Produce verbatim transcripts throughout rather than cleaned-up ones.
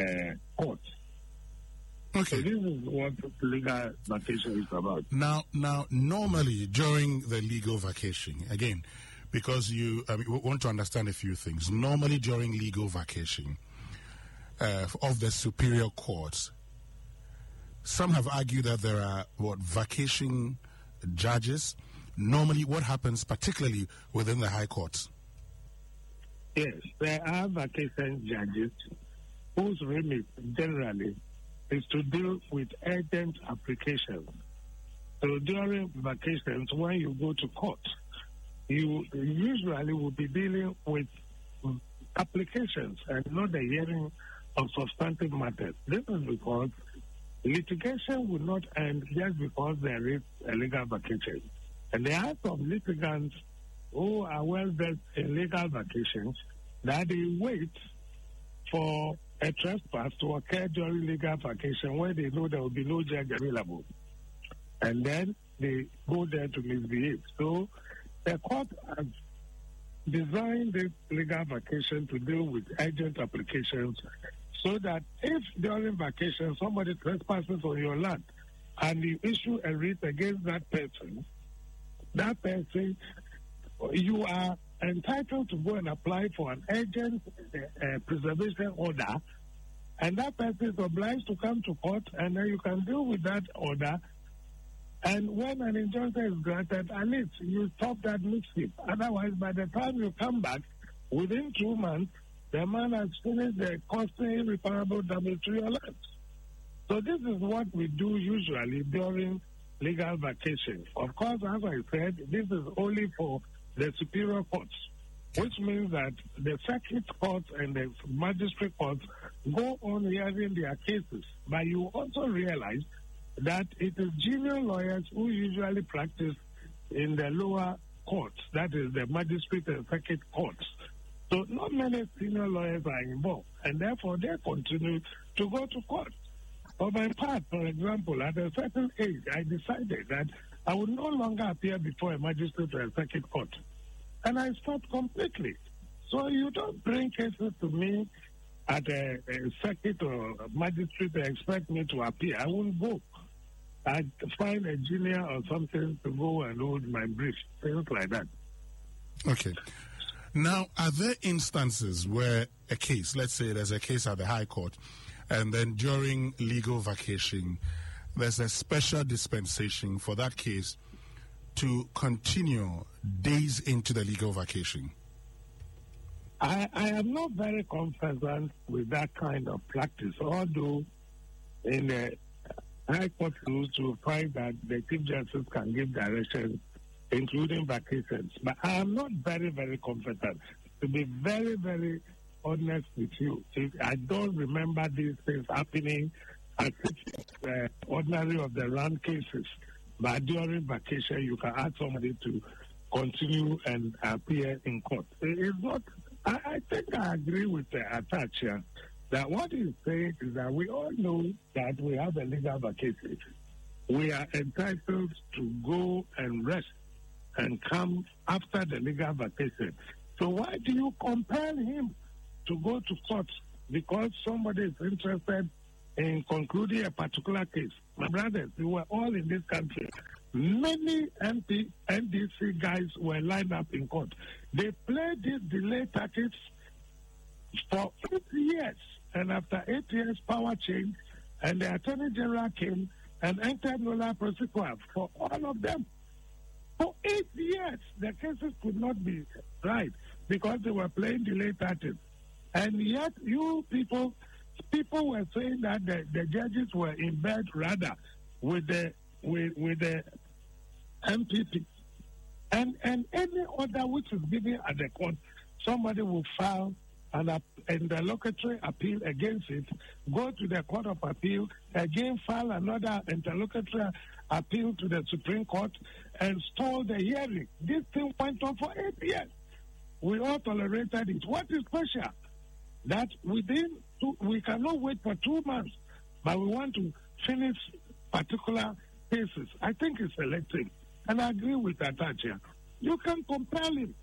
uh, court. Okay. So this is what legal vacation is about. Now, now, normally during the legal vacation, again, because you uh, want to understand a few things. Normally during legal vacation uh, of the superior courts, some have argued that there are what vacation judges. Normally, what happens, particularly within the high courts? Yes, there are vacation judges whose remit generally is to deal with urgent applications. So during vacations, when you go to court, you usually will be dealing with applications and not the hearing of substantive matters. This is because litigation will not end just because there is a legal vacation. And there are some litigants who are well versed in legal vacations that they wait for a trespass to occur during legal vacation where they know there will be no judge available. And then they go there to misbehave. So the court has designed this legal vacation to deal with urgent applications so that if during vacation somebody trespasses on your land and you issue a writ against that person, that person, you are entitled to go and apply for an urgent uh, uh, preservation order, and that person is obliged to come to court, and then you can deal with that order. And when an injunction is granted, at least you stop that mischief. Otherwise, by the time you come back, within two months, the man has finished the costly irreparable damage to your land. So this is what we do usually during legal vacation. Of course, as I said, this is only for the superior courts, which means that the circuit courts and the magistrate courts go on hearing their cases. But you also realize that it is junior lawyers who usually practice in the lower courts, that is the magistrate and circuit courts. So not many senior lawyers are involved, and therefore they continue to go to court. For my part, for example, at a certain age, I decided that I would no longer appear before a magistrate or a circuit court. And I stopped completely. So you don't bring cases to me at a, a circuit or a magistrate and expect me to appear. I won't go. I'd find a junior or something to go and hold my brief, things like that. Okay. Now, are there instances where a case, let's say there's a case at the High Court, and then during legal vacation, there's a special dispensation for that case to continue days into the legal vacation? I, I am not very confident with that kind of practice, although in the High Court rules you find that the Chief Justice can give directions, including vacations. But I am not very, very confident. To be very, very honest with you, I don't remember these things happening as uh, ordinary of the land cases. But during vacation, you can ask somebody to continue and appear in court. It's not. I, I think I agree with the attacher that what he's saying is that we all know that we have a legal vacation. We are entitled to go and rest and come after the legal vacation. So why do you compel him to go to court because somebody is interested in concluding a particular case? My brothers, we were all in this country. Many M P, N D C guys were lined up in court. They played this delay tactics for eight years. And after eight years, power changed, and the Attorney General came and entered nola prosequa for all of them. For eight years, the cases could not be tried because they were playing delay tactics. And yet, you people, people were saying that the, the judges were in bed rather with the with with the M P P, and and any order which is given at the court, somebody will file an an interlocutory appeal against it, go to the Court of Appeal, again file another interlocutory appeal to the Supreme Court, and stall the hearing. This thing went on for eight years. We all tolerated it. What is special? That within two, we cannot wait for two months, but we want to finish particular cases. I think it's selective. And I agree with Atacha. You can compel him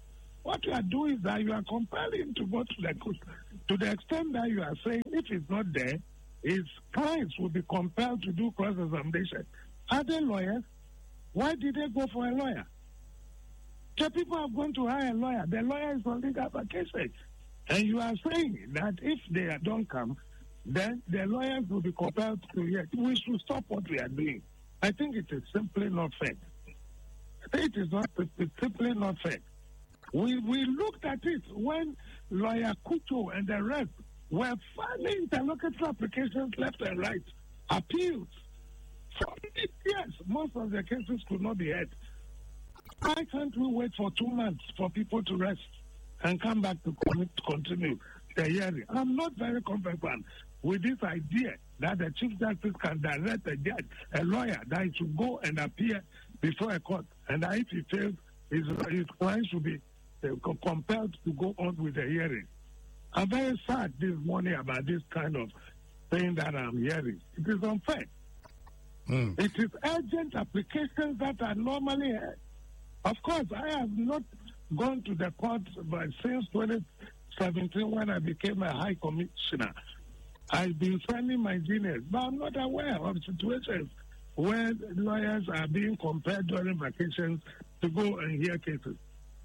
what you are doing is that you are compelling to go to the court to the extent that you are saying if it's not there, his clients will be compelled to do cross-examination. Are they lawyers? Why did they go for a lawyer? The people have gone to hire a lawyer. The lawyer is on legal vacation. And you are saying that if they don't come, then the lawyers will be compelled to hear. We should stop what we are doing. I think it is simply not fair. It is not it's simply not fair. We we looked at it when lawyer Kuto and the rest were filing interlocutory applications left and right, appeals. For eight years, most of the cases could not be heard. Why can't we wait for two months for people to rest and come back to continue the hearing? I'm not very comfortable with this idea that the Chief Justice can direct a judge, a lawyer, that he should go and appear before a court, and that if he fails, his, his client should be uh, compelled to go on with the hearing. I'm very sad this morning about this kind of thing that I'm hearing. It is unfair. Mm. It is urgent applications that are normally heard. Of course, I have not gone to the court but since twenty seventeen when I became a high commissioner. I've been sending my juniors, but I'm not aware of situations where lawyers are being compelled during vacations to go and hear cases.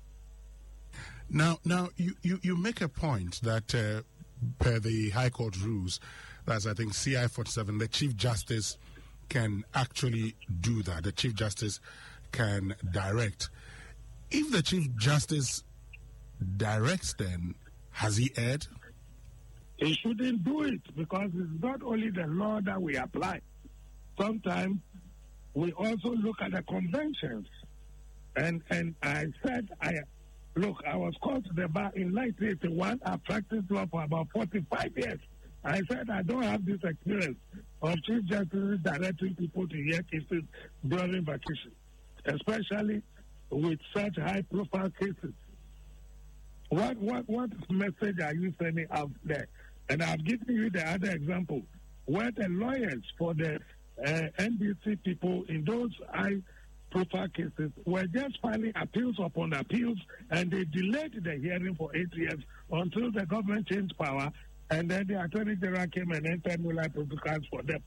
Now, now you, you, you make a point that uh, per the High Court rules, that's I think C I forty-seven, the Chief Justice can actually do that. The Chief Justice can direct. If the Chief Justice directs, then has he erred? He shouldn't do it because it's not only the law that we apply. Sometimes we also look at the conventions. And and I said, I look, I was called to the bar in nineteen eighty-one. I practiced law for about forty-five years. I said I don't have this experience of Chief Justice directing people to hear cases during vacation, especially with such high-profile cases. What what what message are you sending out there? And I've given you the other example where the lawyers for the uh, N B C people in those high-profile cases were just filing appeals upon appeals, and they delayed the hearing for eight years until the government changed power, and then the Attorney General came and entered new life protocols for them.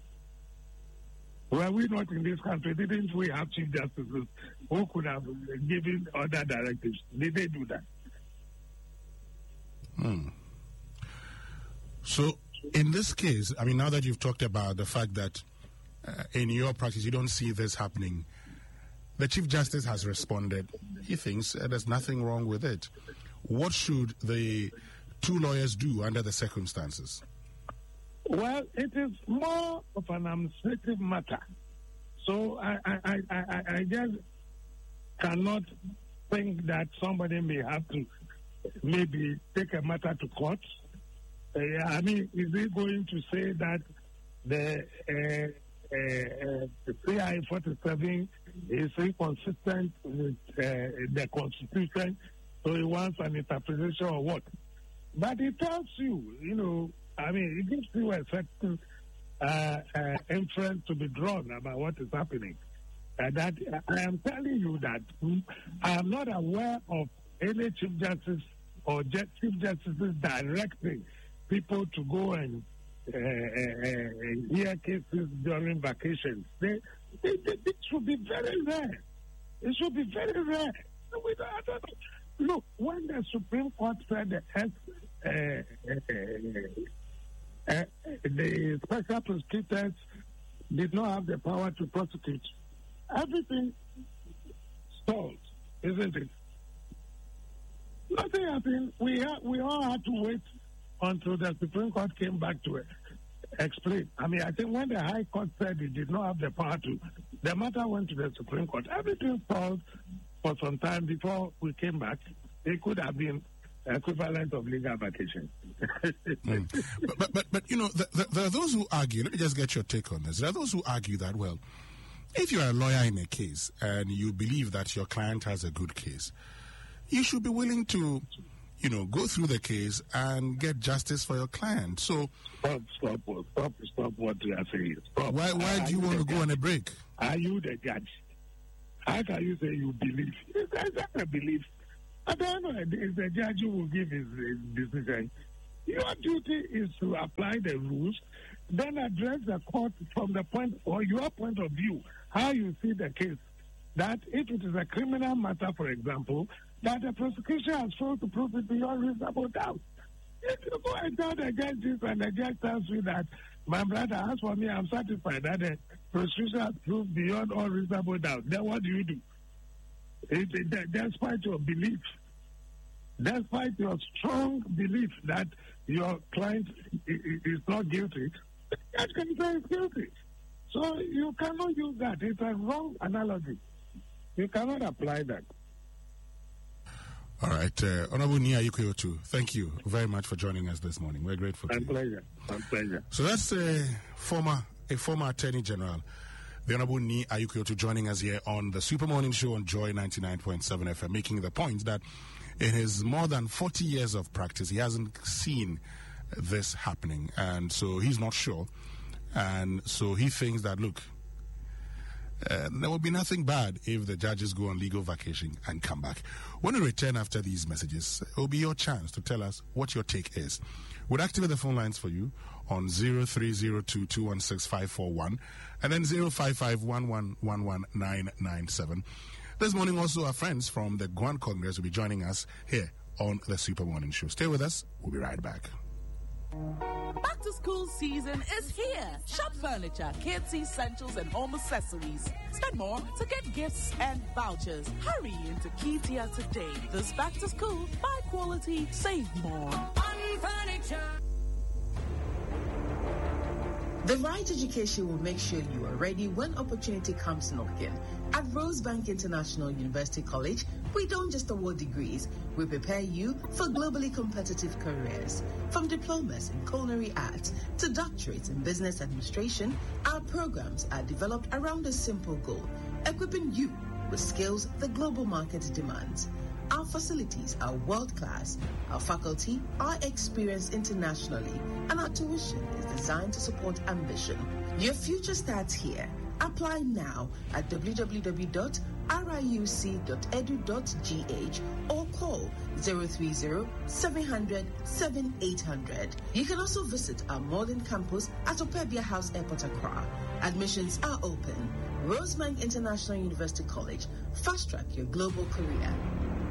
Were we not in this country? Didn't we have Chief Justices who could have given other directives? Did they do that? Hmm. So, in this case, I mean, now that you've talked about the fact that uh, in your practice you don't see this happening, the Chief Justice has responded. He thinks uh, there's nothing wrong with it. What should the two lawyers do under the circumstances? Well, it is more of an administrative matter. So I, I, I, I, I just cannot think that somebody may have to maybe take a matter to court. Uh, I mean, is he going to say that the uh, uh, uh, C I forty-seven is inconsistent with uh, the Constitution, so he wants an interpretation or what? But it tells you, you know, I mean, it gives you a certain uh, uh, inference to be drawn about what is happening. Uh, that I am telling you that I am not aware of any Chief Justice or Chief Justices directing people to go and uh, uh, hear cases during vacations. They, they, they, it should be very rare. It should be very rare. We don't, I don't know. Look, when the Supreme Court said the ex, uh, uh, uh, the special prosecutors did not have the power to prosecute, everything stalled, isn't it? Nothing happened. We ha- we all had to wait until the Supreme Court came back to it, explain. I mean, I think when the High Court said it did not have the power to, the matter went to the Supreme Court. Everything stalled for some time before we came back. It could have been equivalent of legal vacation. mm. but, but, but, but, you know, the, the, there are those who argue, let me just get your take on this. There are those who argue that, well, if you're a lawyer in a case and you believe that your client has a good case, you should be willing to, you know, go through the case and get justice for your client. So, stop, stop, stop, stop what you are saying. Stop. Why, why do you want to go on a break? Are you the judge? How can you say you believe? There's not a belief. I don't know. It's the judge who will give his, his decision. Your duty is to apply the rules, then address the court from the point, or your point of view, how you see the case. That if it is a criminal matter, for example, that the prosecution has failed to prove it beyond reasonable doubt. If you go and tell the judge this and the judge tells you that, my brother, as for me, I'm satisfied that the prosecution has proved beyond all reasonable doubt, then what do you do? It, it, despite your belief, despite your strong belief that your client is not guilty, the judge can say he's guilty. So you cannot use that. It's a wrong analogy. You cannot apply that. All right. Uh, Honorable Nii Ayikwe-Otu, thank you very much for joining us this morning. We're grateful My to pleasure. My pleasure. So that's a former, a former Attorney General, the Honorable Nii Ayikwe-Otu, joining us here on the Super Morning Show on Joy ninety-nine point seven F M, making the point that in his more than forty years of practice, he hasn't seen this happening. And so he's not sure. And so he thinks that, look, Uh, there will be nothing bad if the judges go on legal vacation and come back. When we return after these messages, it will be your chance to tell us what your take is. We'll activate the phone lines for you on zero three zero two, two one six, five four one and then zero five five, one one one one, nine nine seven. This morning also our friends from the Guan Congress will be joining us here on the Super Morning Show. Stay with us. We'll be right back. Back to school season is here. Shop furniture, kids' essentials, and home accessories. Spend more to get gifts and vouchers. Hurry into Ketia today. This back to school, buy quality, save more. On furniture. The right education will make sure you are ready when opportunity comes knocking. At Rosebank International University College, we don't just award degrees, we prepare you for globally competitive careers. From diplomas in culinary arts to doctorates in business administration, our programs are developed around a simple goal, equipping you with skills the global market demands. Our facilities are world-class, our faculty are experienced internationally, and our tuition is designed to support ambition. Your future starts here. Apply now at w w w dot r i u c dot e d u dot g h or call zero three zero, seven hundred, seven eight hundred. You can also visit our modern campus at Opebia House Airport, Accra. Admissions are open. Rosebank International University College. Fast track your global career.